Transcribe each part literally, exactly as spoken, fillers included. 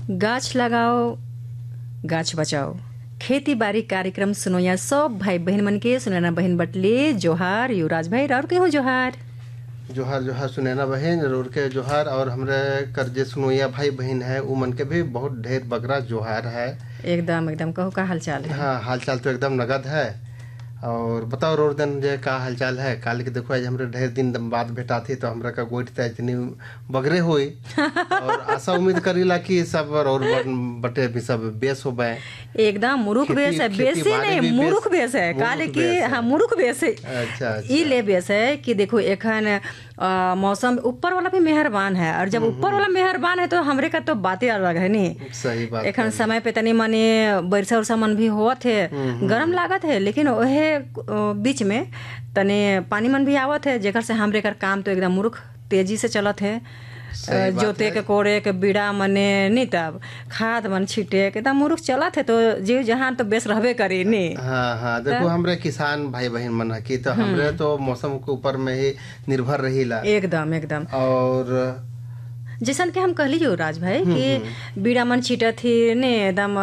गाछ लगाओ गाछ बचाओ खेती बाड़ी कार्यक्रम सुनोया सब भाई बहन मन के सुनैना बहन बटले जोहार युवराज भाई और केहू जोहार जोहार जोहार सुनैना बहन रोर के जोहार और हमरे कर जे सुनोया भाई बहन है उ मन के भी बहुत ढेर बगरा जोहार है। एकदम एकदम कहो का हालचाल है? हाँ हालचाल तो एकदम नगद है। और बताओ रोर दिन जे का हालचाल है? काल के देखो आज हमरे ढेर दिन बाद भेटा थी तो हमरा का गोइठ त इतनी बगरे हुई और आशा उम्मीद करीला कि सब और बटे भी सब बेस हो गए। एकदम मुरुख बेस है, बेसी नहीं मुरुख बेस है। काले की हाँ मुरुख बेस है। अच्छा ई ले बेस है कि देखो एखन मौसम ऊपर वाला भी मेहरबान है और जब ऊपर वाला मेहरबान है तो हमरे का तो बातें अलग है नी। सही बात। एखन समय पे तनी मनी बरसा उरसा मन भी होत है, गरम लागत है, लेकिन ओहे बीच में तने पानी मन भी आवत है जेकर से हमरे कर काम तो एकदम मुरुख तेजी से चलत है। जोते के कोड़े के बीड़ा मने नहीं तब खाद मन छीटे के एकदम मुरुख चलत है तो जीव जहान तो बेस रहबे करी नी। हाँ हाँ देखो हमरे किसान भाई बहन मन की तो हमरे तो मौसम के ऊपर में ही निर्भर रहीला एकदम एकदम। और जैसन के हम कहली जो राज भाई कि बीड़ा मन छीटत थी ने एकदम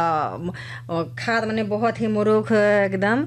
खाद मने बहुत ही मुरुख एकदम।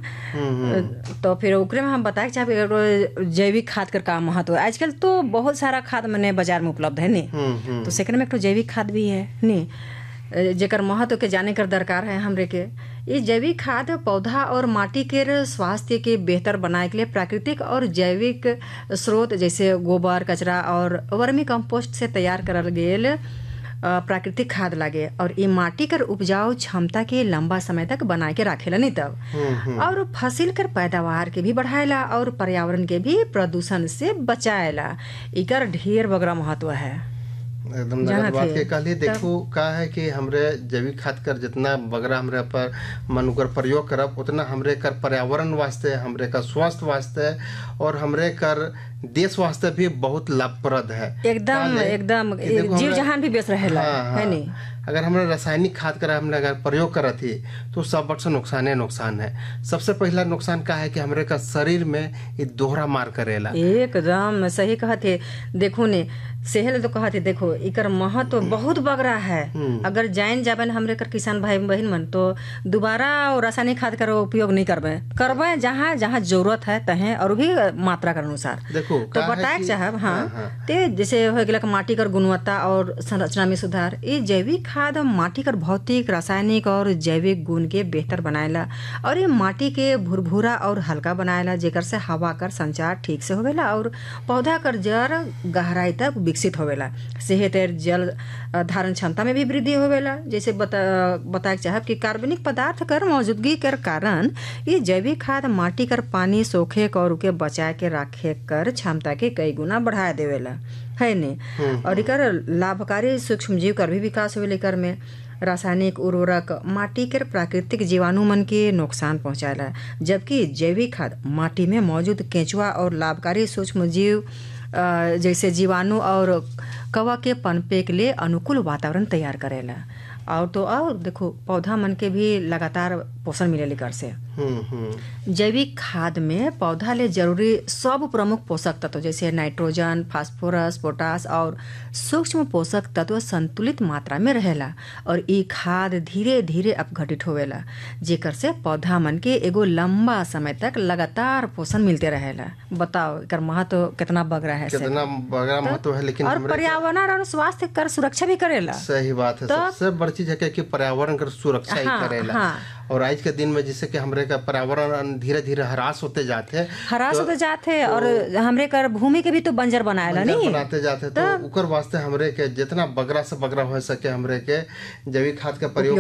तो फिर ओकरे में हम बताए चाहे जैविक खाद कर का महत्व है। आजकल तो बहुत सारा खाद मने बाजार में उपलब्ध है नी, तो सेकंड में एक तो जैविक खाद भी है नी जेकर महत्व के जाने कर दरकार है हमरे के। ये जैविक खाद पौधा और माटी के स्वास्थ्य के बेहतर बनाए के लिए प्राकृतिक और जैविक स्रोत जैसे गोबर कचरा और वर्मी कंपोस्ट से तैयार करल गेल प्राकृतिक खाद लागे और ये माटी कर उपजाऊ क्षमता के लंबा समय तक बनाए के रखेला नहीं तब और फसल कर पैदावार के भी बढ़ाएला और पर्यावरण के भी प्रदूषण से बचाएला। इकर ढेर बगरा महत्व है। एकदम नगद बात के कहली। देखो का है कि हमरे जैविक खाद कर जितना बगरा हमरे पर मन कर प्रयोग करब उतना हमरे कर पर्यावरण वास्ते हमरे का स्वास्थ्य वास्ते और हमरे कर देश वास्ते भी बहुत लाभप्रद है। एकदम एकदम जीव जहान भी बेस रहेला है नी। अगर हमने रासायनिक खाद कर हमने अगर प्रयोग करत ही तो सब बट से नुकसान है नुकसान है। सबसे पहला नुकसान का है कि हमरे का शरीर में ये दोहरा मार करेला। एकदम सही कहते। देखो ने सेहल तो कहते देखो इकर महत्व तो बहुत बगरा है। अगर जान जाबन हमरे कर किसान भाई बहन मन तो दोबारा रासायनिक खाद कर उपयोग नहीं करबे करबे जहाँ जहाँ जरूरत है तहे और भी मात्रा के अनुसार। देखो तो बताए चाहब हाँ, हाँ ते जैसे हो गया माटी कर गुणवत्ता और संरचना में सुधार। ये जैविक खाद माटी कर भौतिक रासायनिक और जैविक गुण के बेहतर बनाएला और ये माटी के भुरभुरा और हल्का बनाएला जेकर से हवा कर संचार ठीक से होवेला और पौधा कर जड़ गहराई तक विकसित होवेला। सेहत और जल धारण क्षमता में भी वृद्धि होवेला। जैसे बता बताए चाहब कि कार्बनिक पदार्थ कर मौजूदगी कर कारण ये जैविक खाद माटी कर पानी सोखे और उके बचाए के रखे कर क्षमता के कई गुना बढ़ा देवेला है ने। और इकर लाभकारी सूक्ष्म जीव कर भी विकास होवेला। इकर में रासायनिक उर्वरक माटी के प्राकृतिक जीवाणु मन के नुकसान पहुंचाएला जबकि जैविक खाद माटी में मौजूद केंचुआ और लाभकारी सूक्ष्म जीव जैसे जीवाणु और कवक के पनपे के लिए अनुकूल वातावरण तैयार करेला। और तो और देखो पौधा मन के भी लगातार पोषण मिले कर से। जैविक खाद में पौधा ले जरूरी सब प्रमुख पोषक तत्व जैसे नाइट्रोजन फास्फोरस पोटास और सूक्ष्म पोषक तत्व संतुलित मात्रा में रहेला और ई खाद धीरे धीरे अपघटित होवेला जेकर से पौधा मन के एगो लंबा समय तक लगातार पोषण मिलते रहेला। बताओ एकर महत्व कितना बगरा है, कितना बगरा महत्व है। लेकिन और पर्यावरण और स्वास्थ्य कर सुरक्षा भी करेला। सही बात है। सबसे बड़ी चीज है कि पर्यावरण कर सुरक्षा ही करेला। हाँ। और आज के दिन में जिससे कि हमरे का पर्यावरण धीरे धीरे हरास होते जाते हरास तो, होते जाते तो, और हमरे कर भूमि के भी तो बंजर बनाएला नहीं बनाते जाते तो, तो उकर वास्ते हमरे के जितना बगरा से बगरा हो सके हमरे के जैविक खाद का प्रयोग